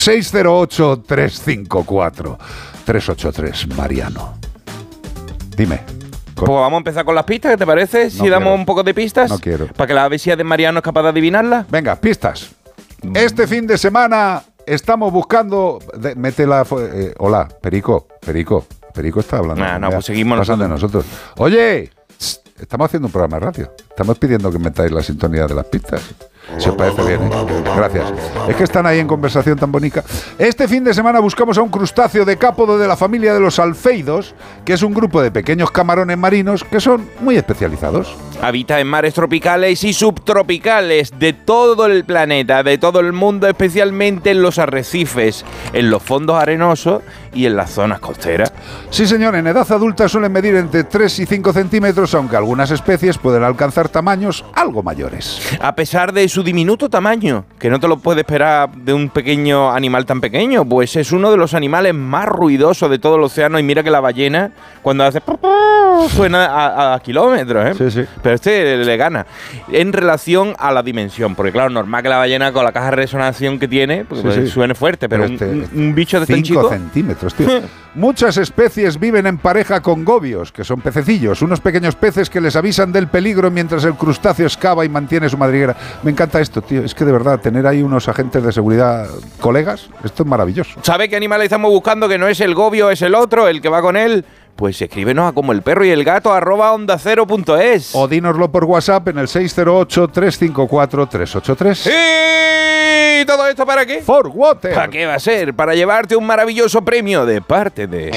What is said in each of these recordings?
608-354-383, Mariano. Dime. Pues vamos a empezar con las pistas, ¿qué te parece? Si damos un poco de pistas. No quiero. Para que la avesía de Mariano es capaz de adivinarla. Venga, pistas. Este fin de semana estamos buscando... métela... hola, Perico está hablando. Pues seguimos pasando nosotros. Oye, estamos haciendo un programa de radio. Estamos pidiendo que metáis la sintonía de las pistas. Si os parece bien, ¿eh? Gracias. Es que están ahí en conversación tan bonita. Este fin de semana buscamos a un crustáceo decápodo de la familia de los alfeidos, que es un grupo de pequeños camarones marinos que son muy especializados. Habita en mares tropicales y subtropicales de todo el planeta, de todo el mundo, especialmente en los arrecifes, en los fondos arenosos y en las zonas costeras. Sí, señor, en edad adulta suelen medir entre 3 y 5 centímetros, aunque algunas especies pueden alcanzar tamaños algo mayores. A pesar de su diminuto tamaño, que no te lo puedes esperar de un pequeño animal tan pequeño, pues es uno de los animales más ruidosos de todo el océano, y mira que la ballena, cuando hace... suena a kilómetros, ¿eh? Sí, sí. Pero este le gana en relación a la dimensión, porque claro, normal que la ballena con la caja de resonancia que tiene, pues suene fuerte, pero un bicho de tan chico... 5 centímetros, tío. Muchas especies viven en pareja con gobios, que son pececillos, unos pequeños peces que les avisan del peligro mientras el crustáceo excava y mantiene su madriguera. Me encanta esto, tío. Es que de verdad, tener ahí unos agentes de seguridad, colegas, esto es maravilloso. ¿Sabe qué animal estamos buscando? Que no es el gobio, es el otro, el que va con él. Pues escríbenos a como el perro y el gato @ondacero.es. O dínoslo por WhatsApp en el 608-354-383. ¿Y todo esto para qué? For Water. ¿Para qué va a ser? Para llevarte un maravilloso premio de parte de...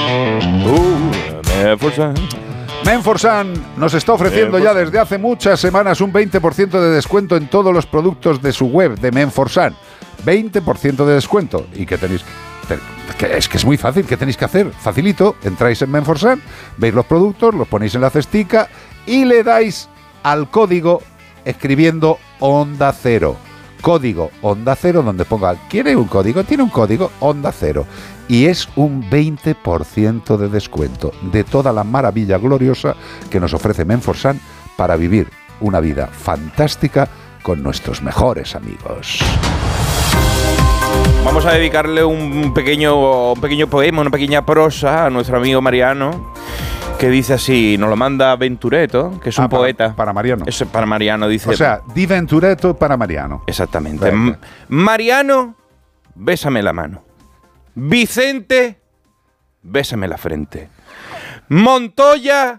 Menforsan. Menforsan nos está ofreciendo ya desde hace muchas semanas un 20% de descuento en todos los productos de su web de Menforsan. 20% de descuento. ¿Y qué tenéis? Es que es muy fácil. ¿Qué tenéis que hacer? Facilito. Entráis en Menforsan, veis los productos, los ponéis en la cestica y le dais al código escribiendo Onda Cero. Código Onda Cero, donde ponga, ¿quiere un código? Tiene un código Onda Cero. Y es un 20% de descuento de toda la maravilla gloriosa que nos ofrece Menforsan para vivir una vida fantástica con nuestros mejores amigos. Vamos a dedicarle un pequeño poema, una pequeña prosa a nuestro amigo Mariano, que dice así, nos lo manda Ventureto, que es un poeta. Para Mariano. Es para Mariano, dice. O sea, di Ventureto para Mariano. Exactamente. Mariano, bésame la mano. Vicente, bésame la frente. Montoya,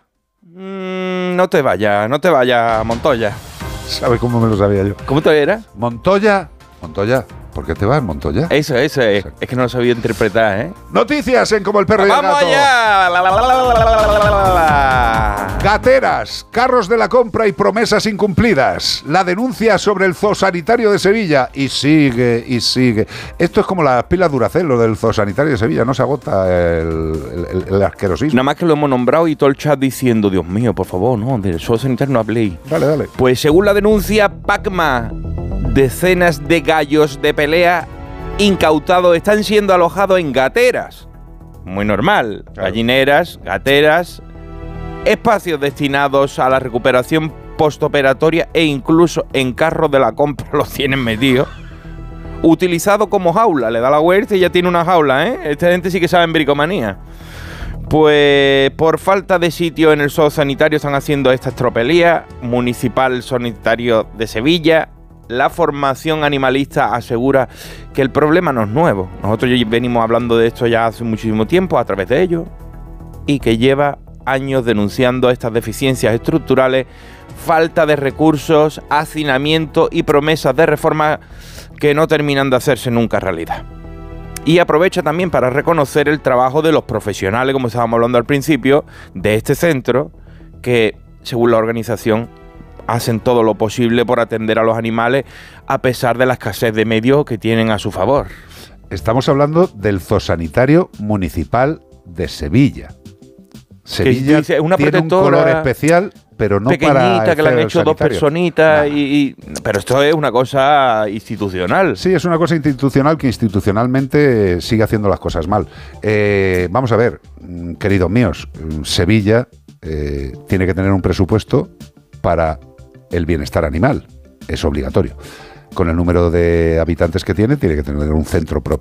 no te vayas, Montoya. ¿Sabe cómo me lo sabía yo? ¿Cómo te era? Montoya. ¿Por qué te vas, Montoya? Eso es. Es que no lo sabía interpretar, ¿eh? Noticias en Como el Perro y el Gato. ¡Vamos allá! Gateras, carros de la compra y promesas incumplidas. La denuncia sobre el zoosanitario de Sevilla. Y sigue. Esto es como las pilas Duracell, lo del zoosanitario de Sevilla. No se agota el asquerosismo. Nada más que lo hemos nombrado y todo el chat diciendo, Dios mío, por favor, no, del zoosanitario no habléis. Dale. Pues según la denuncia, Pacma, decenas de gallos de pelea incautados están siendo alojados en gateras. Muy normal. Claro. Gallineras, gateras, espacios destinados a la recuperación postoperatoria e incluso en carros de la compra los tienen metidos. Utilizado como jaula. Le da la vuelta y ya tiene una jaula, ¿eh? Esta gente sí que sabe en bricomanía. Pues por falta de sitio en el zoosanitario están haciendo estas tropelías. Municipal Sanitario de Sevilla. La formación animalista asegura que el problema no es nuevo. Nosotros ya venimos hablando de esto ya hace muchísimo tiempo a través de ellos y que lleva años denunciando estas deficiencias estructurales, falta de recursos, hacinamiento y promesas de reforma que no terminan de hacerse nunca realidad. Y aprovecha también para reconocer el trabajo de los profesionales, como estábamos hablando al principio, de este centro, que según la organización hacen todo lo posible por atender a los animales a pesar de la escasez de medios que tienen a su favor. Estamos hablando del zoosanitario municipal de Sevilla. Sevilla dice, una tiene un color especial, pero no pequeñita, para que le han hecho sanitario. 2 personitas, pero esto es una cosa institucional. Sí, es una cosa institucional que institucionalmente sigue haciendo las cosas mal. Vamos a ver, queridos míos, Sevilla tiene que tener un presupuesto para el bienestar animal. Es obligatorio. Con el número de habitantes que tiene que tener un centro propio.